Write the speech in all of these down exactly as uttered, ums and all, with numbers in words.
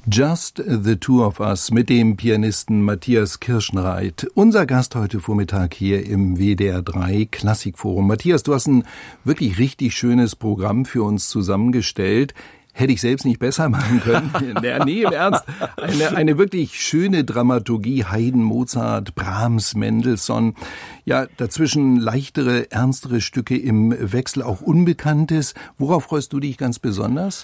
Just the Two of Us mit dem Pianisten Matthias Kirschenreit. Unser Gast heute Vormittag hier im W D R drei Klassikforum. Matthias, du hast ein wirklich richtig schönes Programm für uns zusammengestellt. Hätte ich selbst nicht besser machen können. Nee, im Ernst. Eine, eine wirklich schöne Dramaturgie. Haydn, Mozart, Brahms, Mendelssohn. Ja, dazwischen leichtere, ernstere Stücke im Wechsel, auch Unbekanntes. Worauf freust du dich ganz besonders?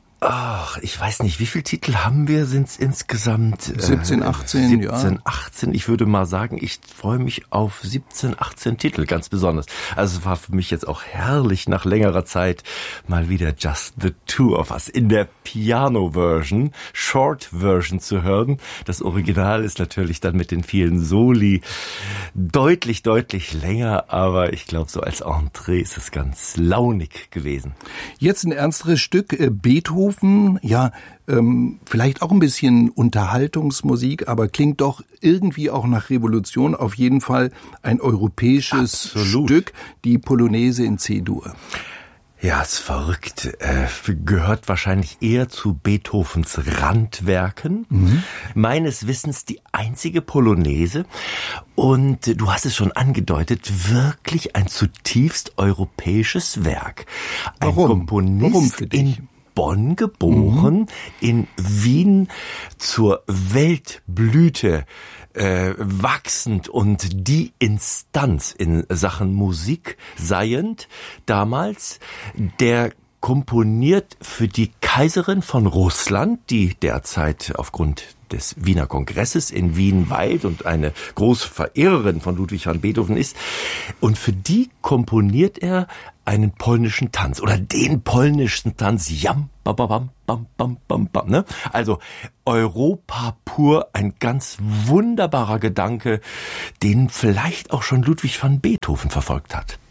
Ach, ich weiß nicht, wie viele Titel haben wir? Sind es insgesamt siebzehn, achtzehn, siebzehn, ja. achtzehn. Ich würde mal sagen, ich freue mich auf siebzehn, achtzehn Titel, ganz besonders. Also es war für mich jetzt auch herrlich, nach längerer Zeit mal wieder Just the Two of Us in der Piano-Version, Short-Version zu hören. Das Original ist natürlich dann mit den vielen Soli deutlich, deutlich länger, aber ich glaube, so als Entree ist es ganz launig gewesen. Jetzt ein ernsteres Stück, Beethoven. Ja, ähm, vielleicht auch ein bisschen Unterhaltungsmusik, aber klingt doch irgendwie auch nach Revolution. Auf jeden Fall ein europäisches Absolut. Stück, die Polonaise in C-Dur. Ja, ist verrückt. Äh, gehört wahrscheinlich eher zu Beethovens Randwerken. Mhm. Meines Wissens die einzige Polonaise. Und äh, du hast es schon angedeutet, wirklich ein zutiefst europäisches Werk. Ein Warum? Komponist Warum für dich? in Bonn geboren, mhm. in Wien zur Weltblüte äh, wachsend und die Instanz in Sachen Musik seiend damals, der komponiert für die Kaiserin von Russland, die derzeit aufgrund des Wiener Kongresses in Wien weilt und eine große Verehrerin von Ludwig van Beethoven ist. Und für die komponiert er einen polnischen Tanz oder den polnischen Tanz. Jam, bam, bam, bam, bam, bam, bam, ne? Also Europa pur, ein ganz wunderbarer Gedanke, den vielleicht auch schon Ludwig van Beethoven verfolgt hat.